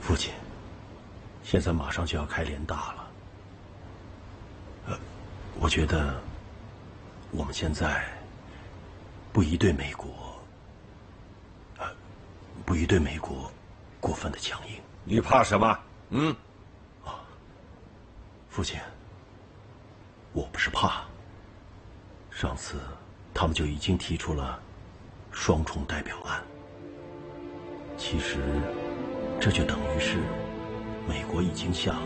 父亲，现在马上就要开联大了。我觉得我们现在不宜对美国，过分的强硬。 你怕什么？ 父亲，我不是怕。上次他们就已经提出了双重代表案，其实这就等于是美国已经向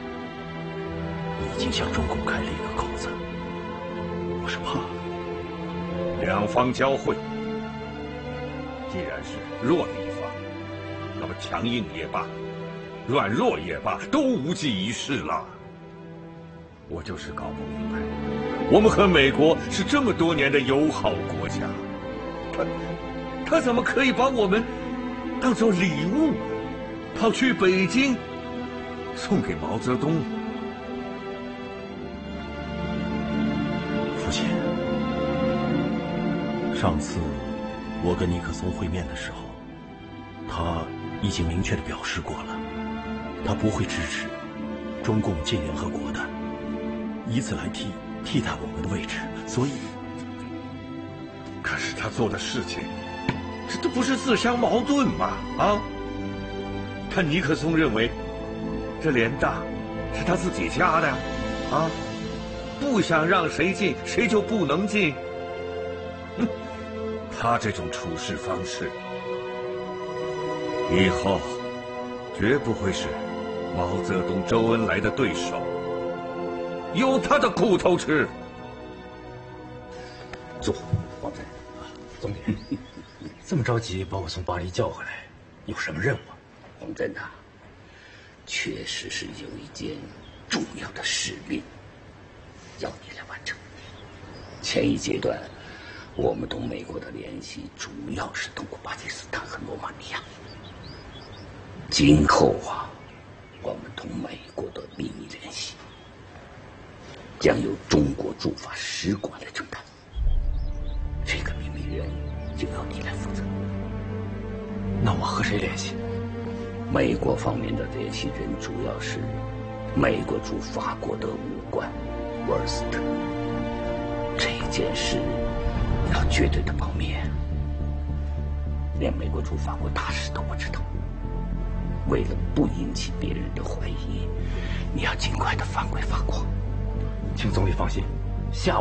中共开了一个口子。我是怕两方交汇，既然是弱的一方，那么强硬也罢，软弱也罢，都无济于事了。我就是搞不明白，我们和美国是这么多年的友好国家，他怎么可以把我们当作礼物跑去北京送给毛泽东？ 父亲，上次我跟尼克松会面的时候，他已经明确地表示过了，他不会支持中共进联合国的，以此来替代我们的位置。所以， 可是他做的事情，这不是自相矛盾吗？他尼克松认为这联大是他自己家的不想让谁进，谁就不能进。他这种处事方式，以后绝不会是毛泽东、周恩来的对手，有他的苦头吃。 坐，王震，总理，这么着急把我从巴黎叫回来，有什么任务？ 王震呐，确实是有一件重要的使命要你来完成。前一阶段，我们同美国的联系主要是通过巴基斯坦和罗马尼亚。今后我们同美国的秘密联系将由中国驻法使馆来承担，这个秘密任务就由你来负责。 那我和谁联系？ 美国方面的联系人主要是美国驻法国的武官沃尔斯特。这件事要绝对的保密，连美国驻法国大使都不知道。为了不引起别人的怀疑，你要尽快的返回法国。 请总理放心，下午